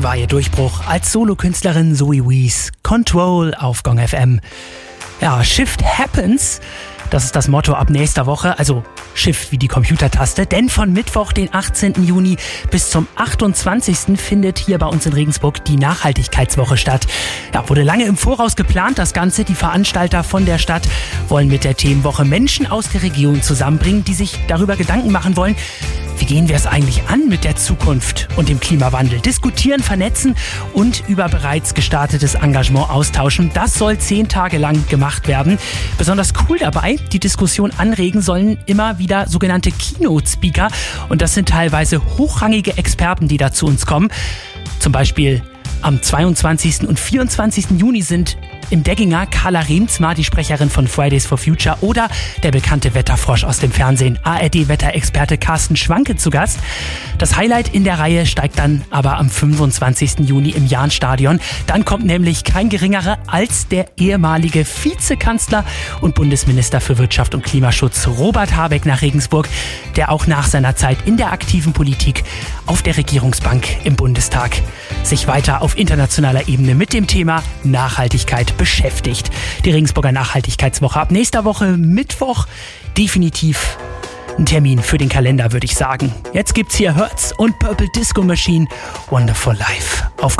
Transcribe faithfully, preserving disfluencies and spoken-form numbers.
war ihr Durchbruch als Solokünstlerin Zoe Wees. Control auf Gong F M. Ja, Shift Happens, das ist das Motto ab nächster Woche, also Shift wie die Computertaste, denn von Mittwoch, den achtzehnten Juni bis zum achtundzwanzigsten findet hier bei uns in Regensburg die Nachhaltigkeitswoche statt. Ja, wurde lange im Voraus geplant, das Ganze. Die Veranstalter von der Stadt wollen mit der Themenwoche Menschen aus der Region zusammenbringen, die sich darüber Gedanken machen wollen, wie gehen wir es eigentlich an mit der Zukunft und dem Klimawandel? Diskutieren, vernetzen und über bereits gestartetes Engagement austauschen. Das soll zehn Tage lang gemacht werden. Besonders cool dabei, die Diskussion anregen sollen immer wieder sogenannte Keynote-Speaker. Und das sind teilweise hochrangige Experten, die da zu uns kommen. Zum Beispiel am zweiundzwanzigsten und vierundzwanzigsten Juni sind im Degginger Carla Remzma, die Sprecherin von Fridays for Future, oder der bekannte Wetterfrosch aus dem Fernsehen, A R D-Wetterexperte Carsten Schwanke zu Gast. Das Highlight in der Reihe steigt dann aber am fünfundzwanzigsten Juni im Jahnstadion. Dann kommt nämlich kein geringerer als der ehemalige Vizekanzler und Bundesminister für Wirtschaft und Klimaschutz Robert Habeck nach Regensburg, der auch nach seiner Zeit in der aktiven Politik auf der Regierungsbank im Bundestag sich weiter auf internationaler Ebene mit dem Thema Nachhaltigkeit beschäftigt. Die Regensburger Nachhaltigkeitswoche ab nächster Woche Mittwoch, definitiv ein Termin für den Kalender, würde ich sagen. Jetzt gibt's hier Hertz und Purple Disco Machine, Wonderful Life auf